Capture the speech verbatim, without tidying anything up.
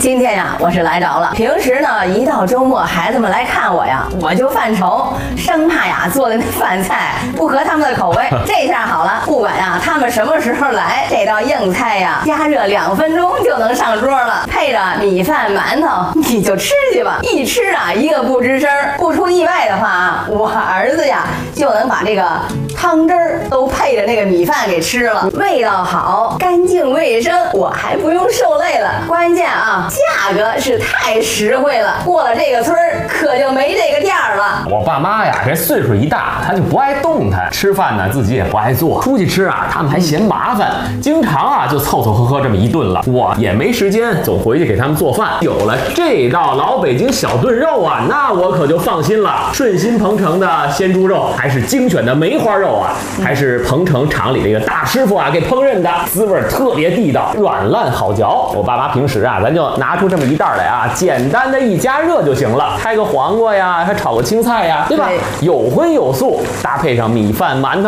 今天呀，我是来着了。平时呢，一到周末，孩子们来看我呀，我就犯愁，生怕呀做的那饭菜不合他们的口味。这下好了，不管呀他们什么时候来，这道硬菜呀，加热两分钟就能上桌了，配着米饭、馒头，你就吃去吧。一吃啊，一个不吱声。不出意外的话啊，我儿子呀就能把这个汤汁儿都配着那个米饭给吃了，味道好，干净卫生，我还不用受累了。关键啊，价格是太实惠了，过了这个村儿可就没这个店儿了。 我爸妈呀，这岁数一大，他就不爱动弹，吃饭呢自己也不爱做，出去吃啊，他们还嫌麻烦，经常啊就凑凑合合这么一顿了。我也没时间总回去给他们做饭。有了这道老北京小炖肉啊，那我可就放心了，顺心鹏程的鲜猪肉，还是精选的梅花肉啊，还是鹏程厂里这个大师傅啊给烹饪的，滋味特别地道，软烂好嚼。我爸妈平时啊，咱就拿出这么一袋来啊，简单的一加热就行了，开个黄瓜呀，还炒个青菜呀，对吧？对，有荤有素，搭配上米饭、馒头。